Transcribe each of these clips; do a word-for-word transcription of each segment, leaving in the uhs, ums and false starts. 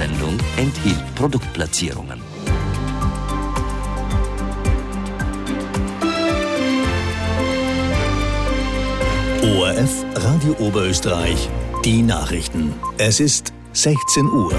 Sendung enthielt Produktplatzierungen. O R F Radio Oberösterreich, die Nachrichten. Es ist sechzehn Uhr.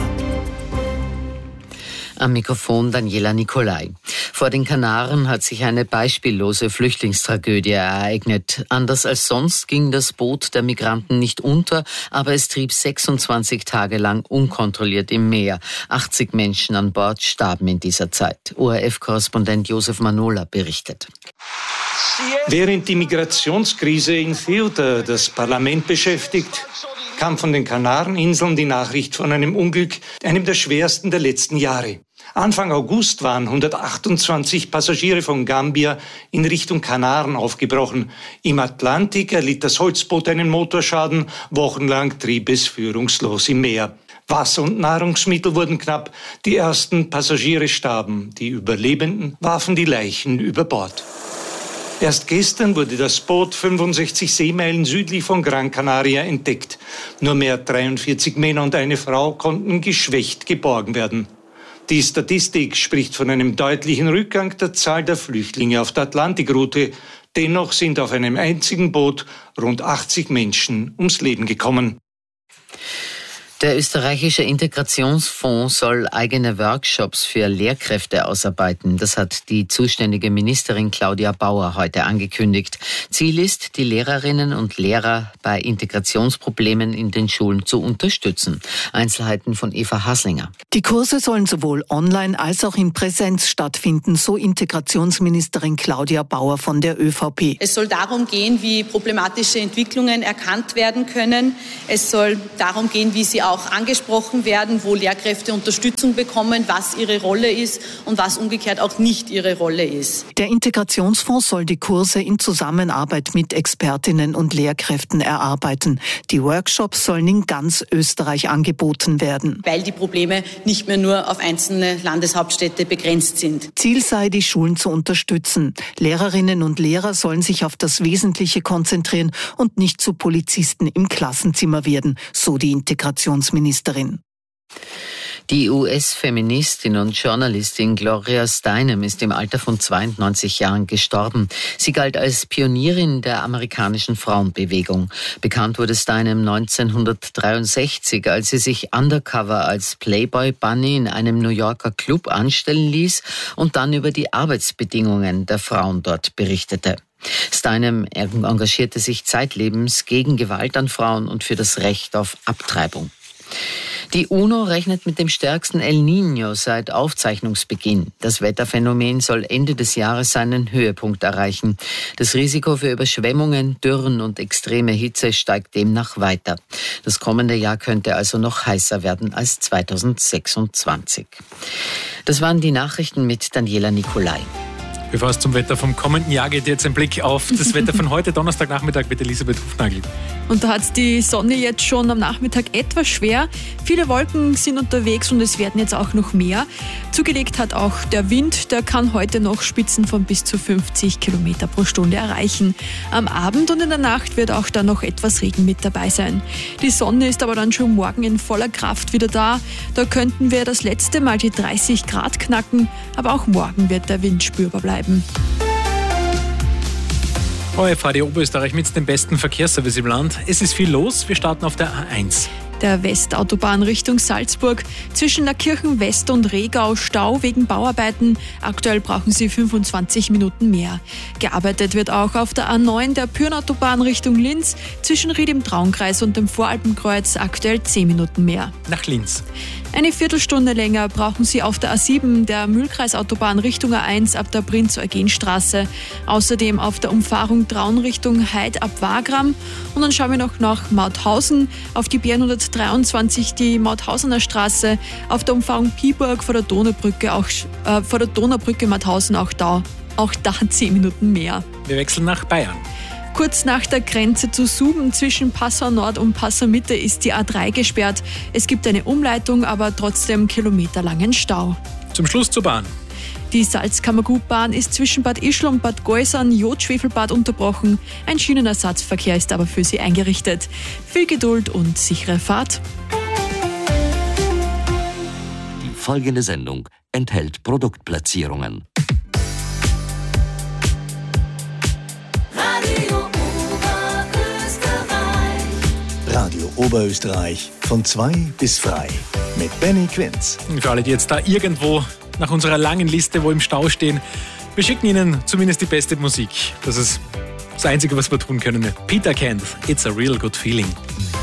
Am Mikrofon Daniela Nicolai. Vor den Kanaren hat sich eine beispiellose Flüchtlingstragödie ereignet. Anders als sonst ging das Boot der Migranten nicht unter, aber es trieb sechsundzwanzig Tage lang unkontrolliert im Meer. achtzig Menschen an Bord starben in dieser Zeit. O R F-Korrespondent Josef Manola berichtet. Während die Migrationskrise in Ceuta das Parlament beschäftigt, kam von den Kanareninseln die Nachricht von einem Unglück, einem der schwersten der letzten Jahre. Anfang August waren hundertachtundzwanzig Passagiere von Gambia in Richtung Kanaren aufgebrochen. Im Atlantik erlitt das Holzboot einen Motorschaden. Wochenlang trieb es führungslos im Meer. Wasser und Nahrungsmittel wurden knapp. Die ersten Passagiere starben. Die Überlebenden warfen die Leichen über Bord. Erst gestern wurde das Boot fünfundsechzig Seemeilen südlich von Gran Canaria entdeckt. Nur mehr dreiundvierzig Männer und eine Frau konnten geschwächt geborgen werden. Die Statistik spricht von einem deutlichen Rückgang der Zahl der Flüchtlinge auf der Atlantikroute. Dennoch sind auf einem einzigen Boot rund achtzig Menschen ums Leben gekommen. Der österreichische Integrationsfonds soll eigene Workshops für Lehrkräfte ausarbeiten. Das hat die zuständige Ministerin Claudia Bauer heute angekündigt. Ziel ist, die Lehrerinnen und Lehrer bei Integrationsproblemen in den Schulen zu unterstützen. Einzelheiten von Eva Haslinger. Die Kurse sollen sowohl online als auch in Präsenz stattfinden, so Integrationsministerin Claudia Bauer von der ÖVP. Es soll darum gehen, wie problematische Entwicklungen erkannt werden können. Es soll darum gehen, wie sie auch angesprochen werden, wo Lehrkräfte Unterstützung bekommen, was ihre Rolle ist und was umgekehrt auch nicht ihre Rolle ist. Der Integrationsfonds soll die Kurse in Zusammenarbeit mit Expertinnen und Lehrkräften erarbeiten. Die Workshops sollen in ganz Österreich angeboten werden. Weil die Probleme nicht mehr nur auf einzelne Landeshauptstädte begrenzt sind. Ziel sei, die Schulen zu unterstützen. Lehrerinnen und Lehrer sollen sich auf das Wesentliche konzentrieren und nicht zu Polizisten im Klassenzimmer werden, so die Integrationsministerin. Die U S-Feministin und Journalistin Gloria Steinem ist im Alter von zweiundneunzig Jahren gestorben. Sie galt als Pionierin der amerikanischen Frauenbewegung. Bekannt wurde Steinem neunzehnhundertdreiundsechzig, als sie sich undercover als Playboy Bunny in einem New Yorker Club anstellen ließ und dann über die Arbeitsbedingungen der Frauen dort berichtete. Steinem engagierte sich zeitlebens gegen Gewalt an Frauen und für das Recht auf Abtreibung. Die UNO rechnet mit dem stärksten El Niño seit Aufzeichnungsbeginn. Das Wetterphänomen soll Ende des Jahres seinen Höhepunkt erreichen. Das Risiko für Überschwemmungen, Dürren und extreme Hitze steigt demnach weiter. Das kommende Jahr könnte also noch heißer werden als zweitausendsechsundzwanzig. Das waren die Nachrichten mit Daniela Nicolai. Bevor es zum Wetter vom kommenden Jahr geht, jetzt ein Blick auf das Wetter von heute, Donnerstagnachmittag mit Elisabeth Hufnagel. Und da hat die Sonne jetzt schon am Nachmittag etwas schwer. Viele Wolken sind unterwegs und es werden jetzt auch noch mehr. Zugelegt hat auch der Wind, der kann heute noch Spitzen von bis zu fünfzig Kilometer pro Stunde erreichen. Am Abend und in der Nacht wird auch dann noch etwas Regen mit dabei sein. Die Sonne ist aber dann schon morgen in voller Kraft wieder da. Da könnten wir das letzte Mal die dreißig Grad knacken, aber auch morgen wird der Wind spürbar bleiben. O R F Radio Oberösterreich mit dem besten Verkehrsservice im Land. Es ist viel los, wir starten auf der A eins. Der Westautobahn Richtung Salzburg. Zwischen Lackirchen West und Regau Stau wegen Bauarbeiten. Aktuell brauchen Sie fünfundzwanzig Minuten mehr. Gearbeitet wird auch auf der A neun der Pyrnautobahn Richtung Linz. Zwischen Ried im Traunkreis und dem Voralpenkreuz aktuell zehn Minuten mehr. Nach Linz. Eine Viertelstunde länger brauchen Sie auf der A sieben der Mühlkreisautobahn Richtung A eins ab der Prinz-Eugen-Straße. Außerdem auf der Umfahrung Traun Richtung Heid ab Wagram. Und dann schauen wir noch nach Mauthausen auf die B hundertdreiundzwanzig, die Mauthausener Straße, auf der Umfahrung Piburg vor der Donaubrücke, auch, äh, vor der Donaubrücke Mauthausen auch da, auch da zehn Minuten mehr. Wir wechseln nach Bayern. Kurz nach der Grenze zu Suben zwischen Passau Nord und Passau Mitte ist die A drei gesperrt. Es gibt eine Umleitung, aber trotzdem kilometerlangen Stau. Zum Schluss zur Bahn. Die Salzkammergutbahn ist zwischen Bad Ischl und Bad Geusern, Jod-Schwefelbad unterbrochen. Ein Schienenersatzverkehr ist aber für sie eingerichtet. Viel Geduld und sichere Fahrt. folgende Sendung enthält Produktplatzierungen. Radio Oberösterreich. Radio Oberösterreich von zwei bis frei mit Benny Quinz. Für alle, die jetzt da irgendwo nach unserer langen Liste wo im Stau stehen, wir schicken Ihnen zumindest die beste Musik. Das ist das Einzige, was wir tun können. Peter Kent, It's a Real Good Feeling.